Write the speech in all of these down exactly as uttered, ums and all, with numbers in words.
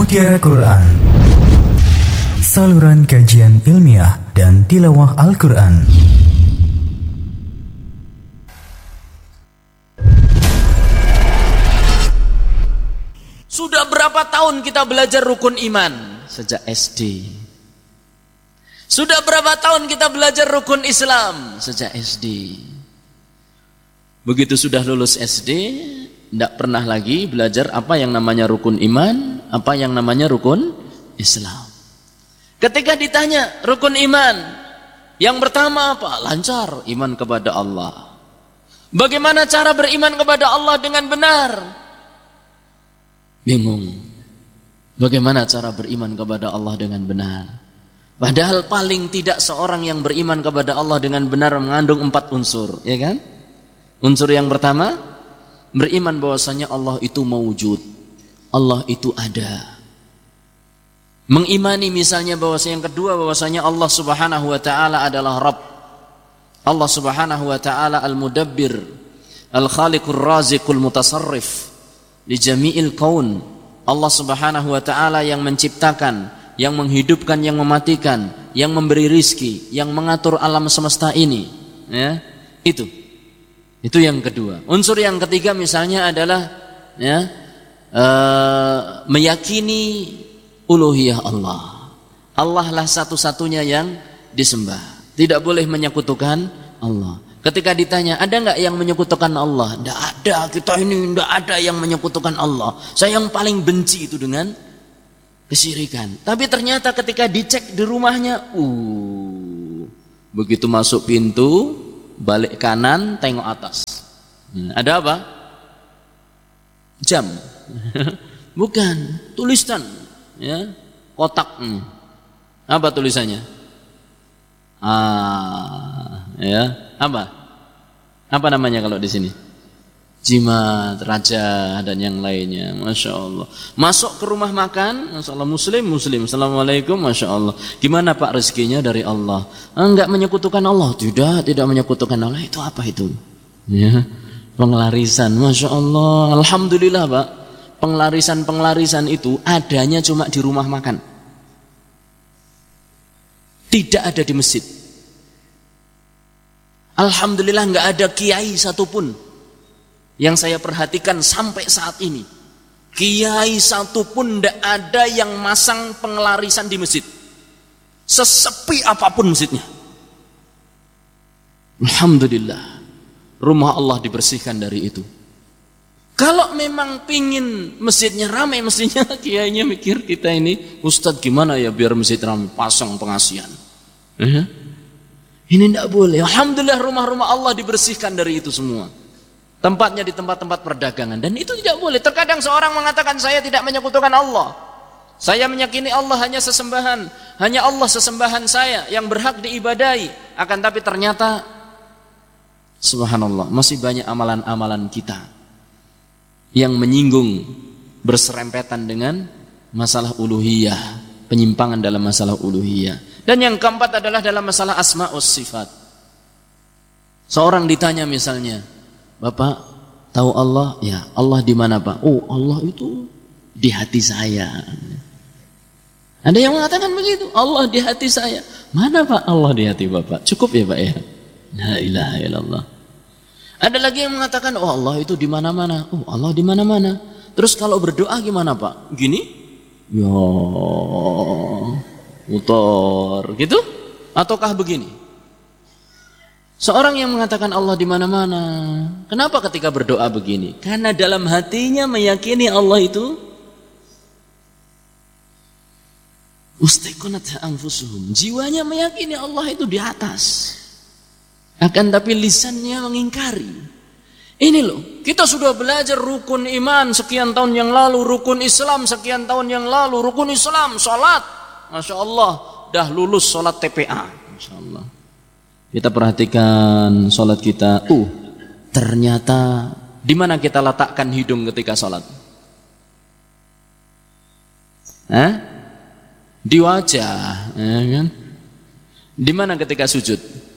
Mutiara Quran, saluran kajian ilmiah dan tilawah Al-Quran. Sudah berapa tahun kita belajar rukun iman? Sejak S D. Sudah berapa tahun kita belajar rukun Islam? Sejak S D. Begitu sudah lulus S D, tidak pernah lagi belajar apa yang namanya rukun iman, apa yang namanya rukun Islam. Ketika ditanya rukun iman, yang pertama apa? Lancar, iman kepada Allah. Bagaimana cara beriman kepada Allah dengan benar? Bingung. Bagaimana cara beriman kepada Allah dengan benar? Padahal paling tidak seorang yang beriman kepada Allah dengan benar mengandung empat unsur, ya kan? Unsur yang pertama, beriman bahwasanya Allah itu mawujud, Allah itu ada. Mengimani misalnya bahwasanya yang kedua bahwasanya Allah Subhanahu wa taala adalah Rabb. Allah Subhanahu wa taala Al-Mudabbir, Al-Khaliqur Raziqul Mutasarrif di jami'il kaun. Allah Subhanahu wa taala yang menciptakan, yang menghidupkan, yang mematikan, yang memberi rizki, yang mengatur alam semesta ini, ya. Itu. Itu yang kedua. Unsur yang ketiga misalnya adalah ya, uh, meyakini uluhiyah Allah. Allah lah satu-satunya yang disembah. Tidak boleh menyekutukan Allah. Ketika ditanya, ada enggak yang menyekutukan Allah? Enggak ada, kita ini enggak ada yang menyekutukan Allah. Saya yang paling benci itu dengan kesyirikan. Tapi ternyata ketika dicek di rumahnya, uh, begitu masuk pintu, balik kanan, tengok atas. Hmm, ada apa? Jam. Bukan, tulisan, ya, kotak. Hmm. Apa tulisannya? Ah, ya, apa? Apa namanya kalau di sini? Jimat, raja dan yang lainnya. Masya Allah. Masuk ke rumah makan, Masya Allah, muslim, muslim. Assalamualaikum, Masya Allah. Gimana Pak rezekinya? Dari Allah. Enggak menyekutukan Allah? Tidak, tidak menyekutukan Allah. Itu apa itu? Ya, penglarisan. Masya Allah. Alhamdulillah Pak. Penglarisan-penglarisan itu adanya cuma di rumah makan. Tidak ada di masjid. Alhamdulillah enggak ada kiai satupun yang saya perhatikan sampai saat ini. Kiai satupun tidak ada yang masang penglarisan di masjid. Sesepi apapun masjidnya. Alhamdulillah. Rumah Allah dibersihkan dari itu. Kalau memang pingin masjidnya ramai, mestinya kiainya mikir kita ini, Ustadz gimana ya biar masjid ramai, pasang pengasihan. Uh-huh. Ini tidak boleh. Alhamdulillah rumah-rumah Allah dibersihkan dari itu semua. Tempatnya di tempat-tempat perdagangan. Dan itu tidak boleh. Terkadang seorang mengatakan saya tidak menyekutukan Allah. Saya meyakini Allah hanya sesembahan. Hanya Allah sesembahan saya yang berhak diibadahi. Akan tapi ternyata subhanallah, masih banyak amalan-amalan kita yang menyinggung, berserempetan dengan masalah uluhiyah, penyimpangan dalam masalah uluhiyah. Dan yang keempat adalah dalam masalah asma'us sifat. Seorang ditanya misalnya, Bapak tahu Allah? Ya, Allah di mana Pak? Oh, Allah itu di hati saya. Ada yang mengatakan begitu, Allah di hati saya. Mana Pak Allah di hati Bapak? Cukup ya Pak ya? La ilaha illallah. Ada lagi yang mengatakan, oh Allah itu di mana-mana. Oh Allah di mana-mana. Terus kalau berdoa gimana Pak? Gini? Ya, muter gitu? Ataukah begini? Seorang yang mengatakan Allah di mana-mana, kenapa ketika berdoa begini? Karena dalam hatinya meyakini Allah itu ustaiqanat anfusuhum. Jiwanya meyakini Allah itu di atas. Akan tapi lisannya mengingkari. Ini loh, kita sudah belajar rukun iman sekian tahun yang lalu, rukun Islam sekian tahun yang lalu, rukun Islam, salat. Masya Allah, dah lulus salat T P A. Masya Allah. Kita perhatikan salat kita. Uh, ternyata di mana kita letakkan hidung ketika salat? Hah? Di wajah, ya kan? Di mana ketika sujud?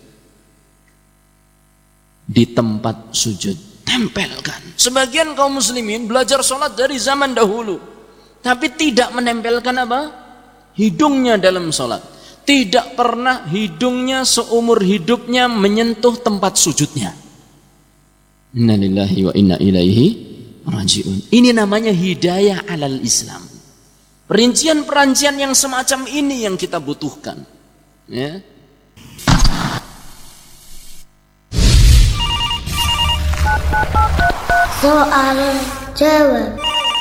Di tempat sujud. Tempelkan. Sebagian kaum muslimin belajar sholat dari zaman dahulu. tapi tidak menempelkan apa? Hidungnya dalam sholat. Tidak pernah hidungnya seumur hidupnya menyentuh tempat sujudnya. Inna lillahi wa inna ilaihi raji'un. Ini namanya hidayah alal Islam. Perincian-perincian yang semacam ini yang kita butuhkan. Ya. Soal jawab.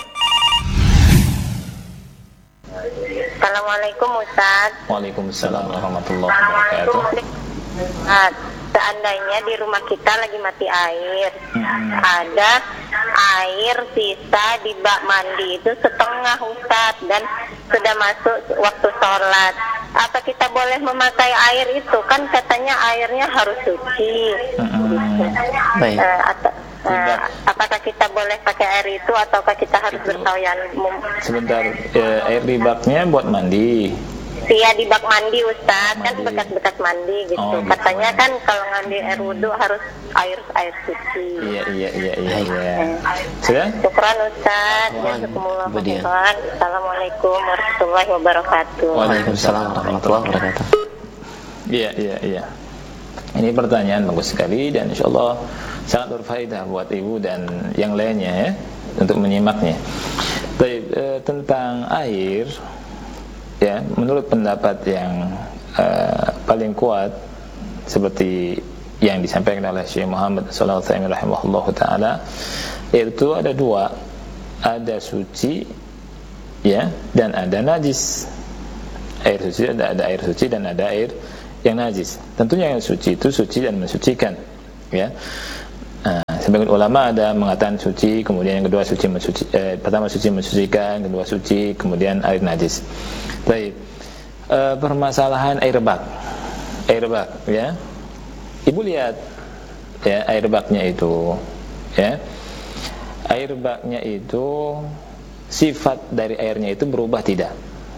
Assalamualaikum Ustaz. Waalaikumsalam warahmatullahi wabarakatuh. Nah, seandainya di rumah kita lagi mati air, hmm. ada air sisa di bak mandi itu setengah Ustaz, dan sudah masuk waktu sholat. Apa kita boleh memakai air itu? Kan katanya airnya harus suci. Hmm. Gitu. Baik. Uh, atau, uh, apakah kita boleh pakai air itu ataukah kita harus bertayamum? Sebentar, eh, air di baknya buat mandi. Iya, di bak mandi Ustaz, mandi. Kan bekas-bekas mandi gitu. Oh, gitu. Katanya kan kalau ngambil air wudhu harus air air suci. Iya iya iya iya. iya. Sudah? Syukran Ustaz. Jazakumullah. Assalamualaikum warahmatullahi wabarakatuh. Waalaikumsalam warahmatullahi wabarakatuh. Iya iya iya. Ini pertanyaan bagus sekali dan insyaallah sangat berfaedah buat ibu dan yang lainnya ya untuk menyimaknya. Baik, eh, tentang air. Ya, menurut pendapat yang uh, paling kuat seperti yang disampaikan oleh Syekh Muhammad sallallahu alaihi wasallam rahimahullah taala, itu ada dua, ada suci ya dan ada najis. Air suci ada ada air suci dan ada air yang najis. Tentunya yang suci itu suci dan mensucikan ya. Nah, sebagian ulama ada mengatakan suci, kemudian yang kedua suci mensuci, eh, pertama suci mensucikan, kedua suci, kemudian air najis. Baik, e, permasalahan air bak, air bak, ya. Ibu lihat, ya air baknya itu, ya, air baknya itu sifat dari airnya itu berubah tidak,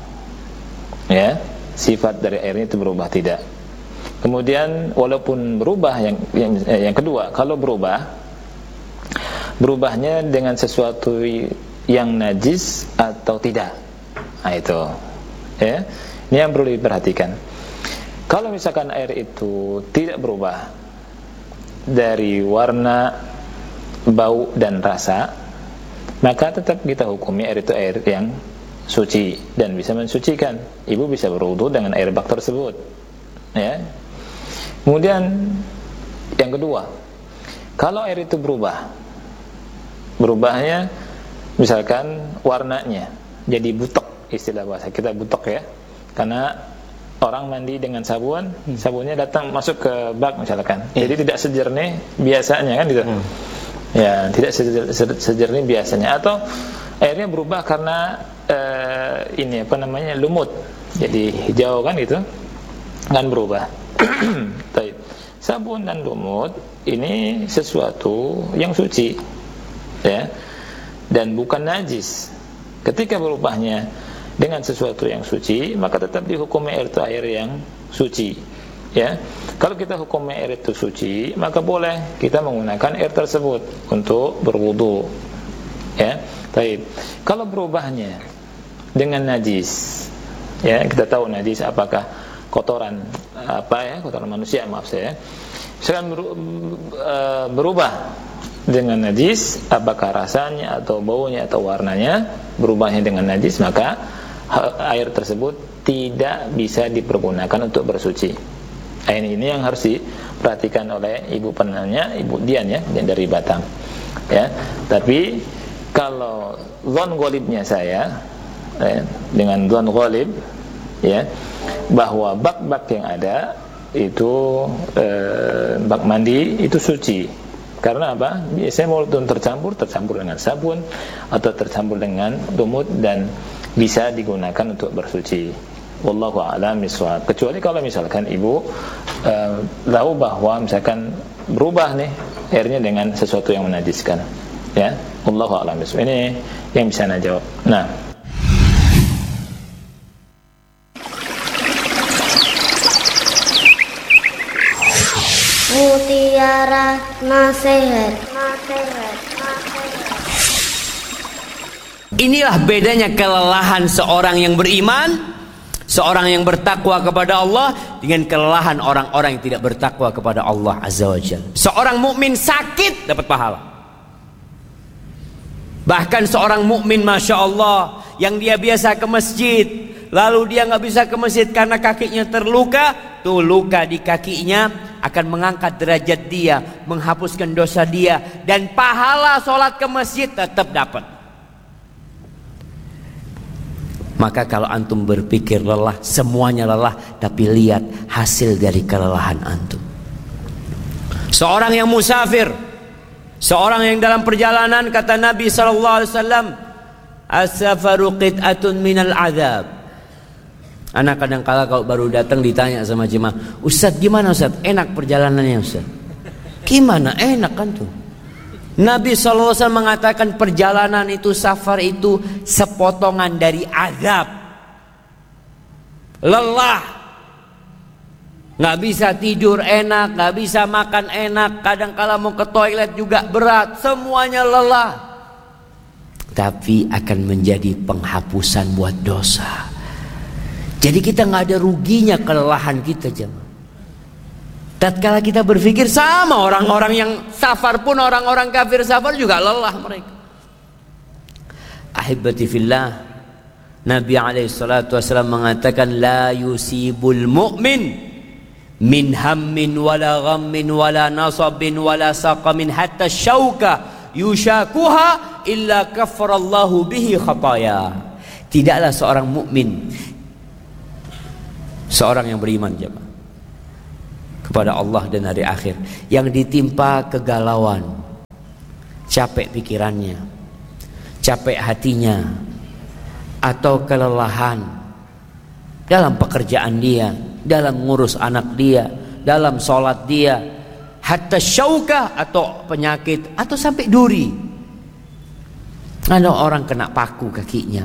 ya, sifat dari airnya itu berubah tidak. Kemudian walaupun berubah yang yang, eh, yang kedua, kalau berubah, berubahnya dengan sesuatu yang najis atau tidak, nah itu. Ya, ini yang perlu diperhatikan. Kalau misalkan air itu tidak berubah dari warna, bau dan rasa, maka tetap kita hukumi air itu air yang suci dan bisa mensucikan. Ibu bisa berwudu dengan air bak tersebut. Ya. Kemudian yang kedua, kalau air itu berubah, berubahnya misalkan warnanya jadi butek. Istilah bahasa kita butek ya, karena orang mandi dengan sabun, hmm. sabunnya datang masuk ke bak misalkan, hmm. jadi tidak sejernih biasanya kan gitu, hmm. ya tidak sejernih biasanya, atau airnya berubah karena uh, ini apa namanya lumut, jadi hijau kan gitu, kan berubah. Baik, sabun dan lumut ini sesuatu yang suci, ya, dan bukan najis. Ketika berubahnya dengan sesuatu yang suci, maka tetap dihukumi air itu air yang suci. Ya, kalau kita hukumi air itu suci, maka boleh kita menggunakan air tersebut untuk berwudu. Ya, baik. Kalau berubahnya dengan najis, ya kita tahu najis apakah kotoran apa ya, kotoran manusia maaf saya. Misalkan berubah dengan najis, apakah rasanya atau baunya atau warnanya berubahnya dengan najis, maka air tersebut tidak bisa dipergunakan untuk bersuci. Ini ini yang harus diperhatikan oleh ibu penanya, ibu Dian ya, yang dari Batam. Ya, tapi kalau zon ghalibnya saya, ya, dengan zon ghalib, ya, bahwa bak-bak yang ada itu eh, bak mandi itu suci. Karena apa? Biasanya walaupun tercampur, tercampur dengan sabun atau tercampur dengan lumut dan bisa digunakan untuk bersuci. Wallahu a'lam bishawab. Kecuali kalau misalkan ibu uh, tahu bahwa misalkan berubah nih airnya dengan sesuatu yang menajiskan, ya. Wallahu a'lam bishawab. Ini yang bisa saya jawab. Nah, Mutiara Nasihat. inilah bedanya kelelahan seorang yang beriman, seorang yang bertakwa kepada Allah, dengan kelelahan orang-orang yang tidak bertakwa kepada Allah Azza wa Jalla. Seorang mukmin sakit dapat pahala. Bahkan seorang mukmin Masya Allah yang dia biasa ke masjid, lalu dia nggak bisa ke masjid karena kakinya terluka, tuh luka di kakinya akan mengangkat derajat dia, menghapuskan dosa dia, dan pahala sholat ke masjid tetap dapat. Maka kalau antum berpikir lelah, semuanya lelah, tapi lihat hasil dari kelelahan antum. Seorang yang musafir, seorang yang dalam perjalanan, kata Nabi sallallahu alaihi wasallam, as-safaru qit'atun minal azab. Anak kadang-kala kalau baru datang ditanya sama jemaah, Ustaz gimana Ustaz? Enak perjalanannya Ustaz? Gimana? Enak kan tuh. Nabi shallallahu alaihi wasallam mengatakan perjalanan itu, safar itu sepotongan dari azab. Lelah, nggak bisa tidur enak, nggak bisa makan enak, kadang-kala mau ke toilet juga berat, semuanya lelah. Tapi akan menjadi penghapusan buat dosa. Jadi kita nggak ada ruginya kelelahan kita, jemaah. Tatkala kita berpikir sama orang-orang yang safar pun, orang-orang kafir safar juga lelah mereka. Ahibati fillah, Nabi alaihi salatu wasallam mengatakan la yusibul mu'min min hammin wala ghammin wala nasabin wala saqamin hatta syauka yushakuha illa kafarallahu bihi khataya. Tidaklah seorang mukmin, seorang yang beriman jemaah kepada Allah dan hari akhir, yang ditimpa kegalauan, capek pikirannya, capek hatinya, atau kelelahan dalam pekerjaan dia, dalam ngurus anak dia, dalam sholat dia, hatta syauka atau penyakit, atau sampai duri. Ada orang kena paku kakinya,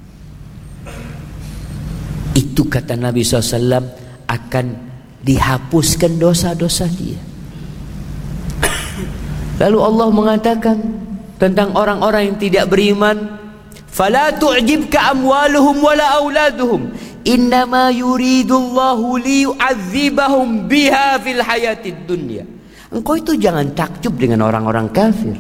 itu kata Nabi shallallahu alaihi wasallam akan dihapuskan dosa-dosa dia. Lalu Allah mengatakan tentang orang-orang yang tidak beriman, fala tu'jibka amwaluhum wala auladuhum innama yuridullahu liyu'adzibahum biha fil hayatid dunya. Engkau itu jangan takjub dengan orang-orang kafir,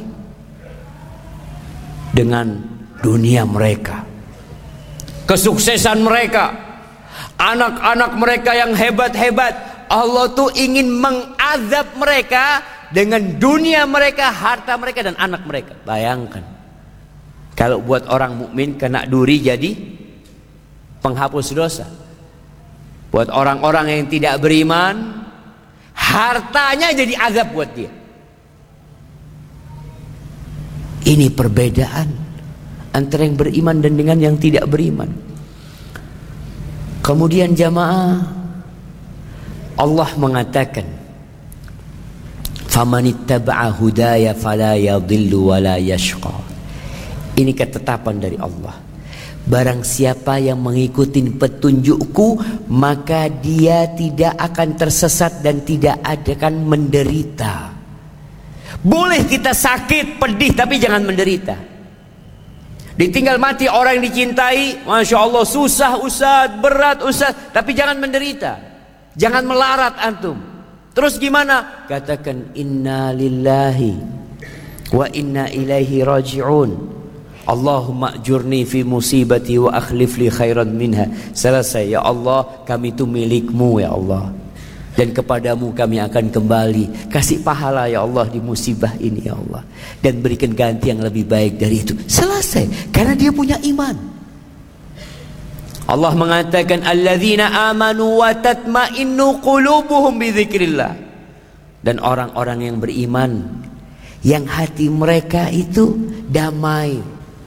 dengan dunia mereka, kesuksesan mereka, anak-anak mereka yang hebat-hebat. Allah tuh ingin mengazab mereka dengan dunia mereka, harta mereka, dan anak mereka. Bayangkan kalau buat orang mukmin kena duri jadi penghapus dosa. Buat orang-orang yang tidak beriman, hartanya jadi azab buat dia. Ini perbedaan antara yang beriman dan dengan yang tidak beriman. Kemudian jamaah, Allah mengatakan, "Famanittaba'a hudaya fala yadhillu wala yashqa." Ini ketetapan dari Allah. Barang siapa yang mengikuti petunjukku, maka dia tidak akan tersesat dan tidak akan menderita. Boleh kita sakit, pedih, tapi jangan menderita. Ditinggal mati orang yang dicintai, Masya Allah, susah Ustaz, berat Ustaz, tapi jangan menderita. Jangan melarat antum. Terus gimana? Katakan inna lillahi wa inna ilaihi raji'un. Allahumma ajurni fi musibati wa akhlif li khairan minha. Selesai. Ya Allah, kami itu milikmu ya Allah, dan kepadamu kami akan kembali. Kasih pahala ya Allah di musibah ini ya Allah, dan berikan ganti yang lebih baik dari itu. Selesai. Karena dia punya iman. Allah mengatakan alladzina amanu wa tatma'innu qulubuhum bi dzikrillah. Dan orang-orang yang beriman yang hati mereka itu damai.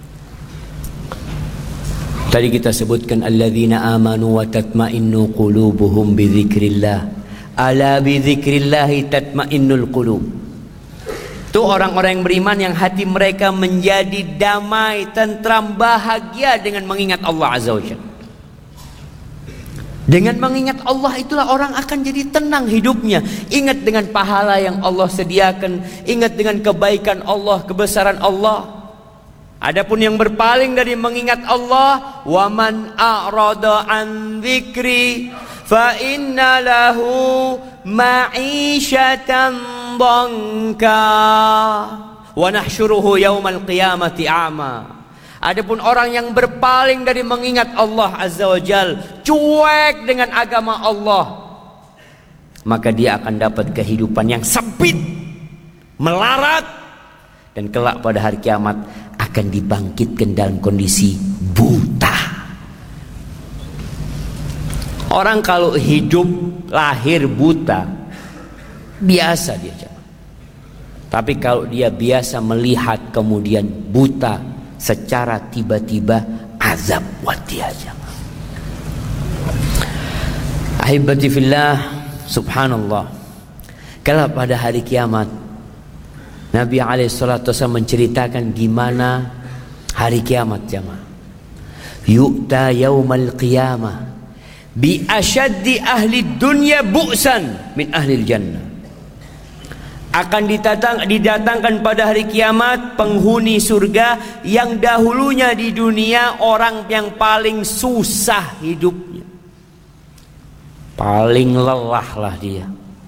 Tadi kita sebutkan alladzina amanu wa tatma'innu qulubuhum bi dzikrillah. Ala bi dzikrillah tatma'innul qulub. Itu orang-orang yang beriman yang hati mereka menjadi damai, tentram, bahagia dengan mengingat Allah Azza wa Jalla. Dengan mengingat Allah itulah orang akan jadi tenang hidupnya. Ingat dengan pahala yang Allah sediakan, ingat dengan kebaikan Allah, kebesaran Allah. Adapun yang berpaling dari mengingat Allah, wa man a'rada an dzikri fa inna lahu ma'isyatan dhanka wa nahsyuruhu yaumal qiyamati a'ma. Adapun orang yang berpaling dari mengingat Allah Azza wa Jal, cuek dengan agama Allah, maka dia akan dapat kehidupan yang sempit, melarat, dan kelak pada hari kiamat akan dibangkitkan dalam kondisi buta. Orang kalau hidup lahir buta biasa dia, tapi kalau dia biasa melihat kemudian buta secara tiba-tiba, azab buat dia. Ahibati fillah, subhanallah, kalau pada hari kiamat Nabi alaihi salatu wasallam menceritakan gimana hari kiamat jamaah. Yu'ta yaumal qiyamah bi asyaddi ahli dunya bu'san min ahli jannah. Akan didatang, didatangkan pada hari kiamat penghuni surga yang dahulunya di dunia orang yang paling susah hidupnya, paling lelah lah dia.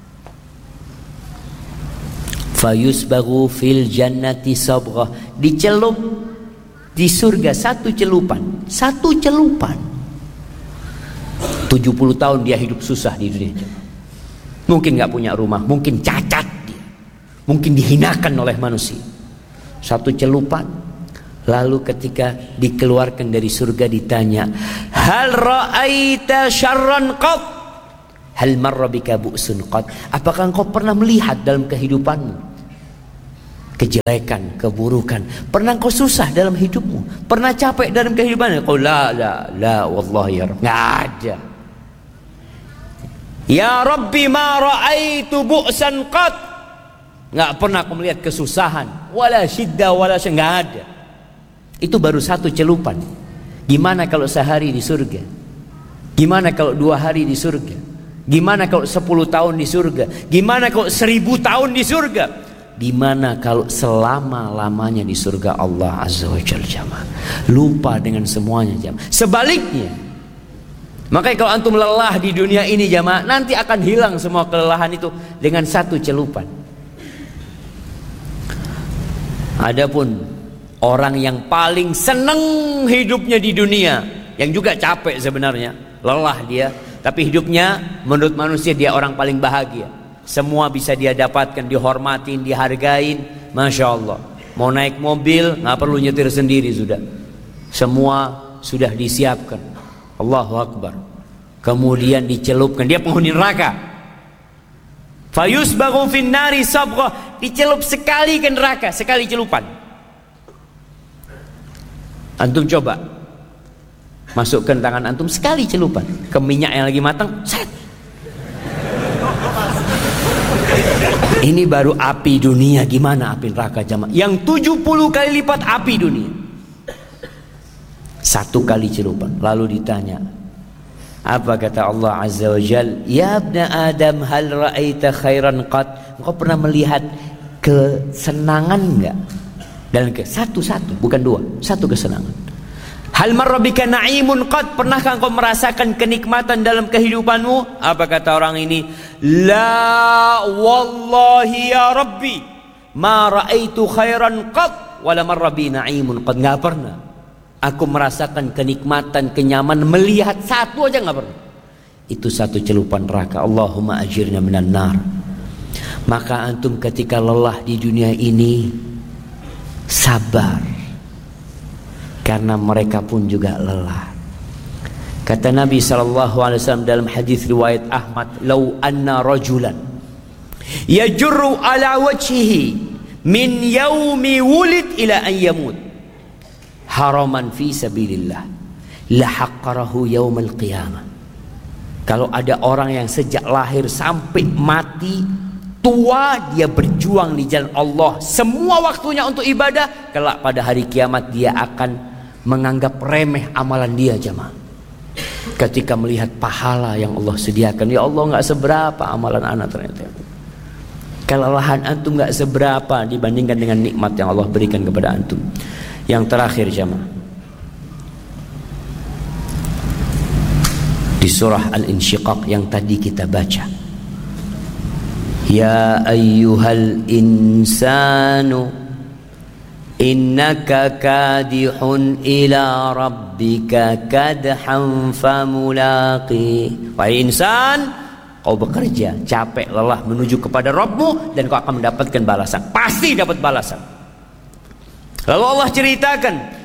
Fayusbagu fil jannati sabghah, dicelup di surga satu celupan, satu celupan. tujuh puluh tahun dia hidup susah di dunia. Mungkin gak punya rumah, mungkin cacat dia, mungkin dihinakan oleh manusia. Satu celupan. Lalu ketika dikeluarkan dari surga ditanya, hal ra'aita syarran qat? Hal marra bika bu'sun qat? Apakah engkau pernah melihat dalam kehidupanmu kejelekan, keburukan? Pernah engkau susah dalam hidupmu? Pernah capek dalam kehidupanmu? Kau la la la wallahi ya Rabb, enggak ada. Ya Rabbi ma ra'aitu bu'san qat. Enggak pernah aku melihat kesusahan, wala syiddah wala syai, enggak ada. Itu baru satu celupan. Gimana kalau sehari di surga? Gimana kalau dua hari di surga? Gimana kalau sepuluh tahun di surga? Gimana kalau seribu tahun di surga? Gimana kalau selama-lamanya di surga Allah Azza wa Jalla jamaah? Lupa dengan semuanya jamaah. Sebaliknya, makanya kalau antum lelah di dunia ini jamaah, nanti akan hilang semua kelelahan itu dengan satu celupan. Adapun orang yang paling senang hidupnya di dunia, yang juga capek sebenarnya, lelah dia, tapi hidupnya menurut manusia dia orang paling bahagia. Semua bisa dia dapatkan, dihormatin, dihargain, masya Allah. Mau naik mobil nggak perlu nyetir sendiri, sudah semua sudah disiapkan. Allahu Akbar. Kemudian dicelupkan, dia penghuni neraka. Fayusbaghu fin nari sabghah, dicelup sekali ke neraka, sekali celupan. Antum coba masukkan tangan antum sekali celupan ke minyak yang lagi matang, set. Ini baru api dunia, gimana api neraka jamaah? Yang tujuh puluh kali lipat api dunia. Satu kali celupan. Lalu ditanya, apa kata Allah Azza wa Jal? Ya ibna Adam hal ra'aita khairan qat? Engkau pernah melihat kesenangan enggak? Dan ke satu-satu, bukan dua, satu kesenangan. Hal marra bika na'imun qad? Pernahkah engkau merasakan kenikmatan dalam kehidupanmu? Apa kata orang ini? La wallahi ya Rabbi ma ra'aitu khairan qad wala marra bi na'imun qad. Enggak pernah aku merasakan kenikmatan, kenyamanan, melihat satu aja enggak pernah. Itu satu celupan neraka. Allahumma ajirna minan nar. Maka antum ketika lelah di dunia ini sabar, karena mereka pun juga lelah. Kata Nabi sallallahu alaihi wasallam dalam hadis riwayat Ahmad, "Lau anna rajulan yajurru ala wajhihi min yaumi wulid ila an yamut haraman fi sabilillah la haqqarahu yaumal qiyamah." Kalau ada orang yang sejak lahir sampai mati tua dia berjuang di jalan Allah, semua waktunya untuk ibadah, kelak pada hari kiamat dia akan menganggap remeh amalan dia jemaah. Ketika melihat pahala yang Allah sediakan, ya Allah nggak seberapa amalan anak ternyata. Kelelahan antum nggak seberapa dibandingkan dengan nikmat yang Allah berikan kepada antum. Yang terakhir jamaah, di surah Al-Insyiqaq yang tadi kita baca, ya ayyuhal insanu innaka kadihun ila rabbika kadhan famulaqi. Wahai insan, kau bekerja capek lelah menuju kepada Rabbmu dan kau akan mendapatkan balasan, pasti dapat balasan. Lalu Allah ceritakan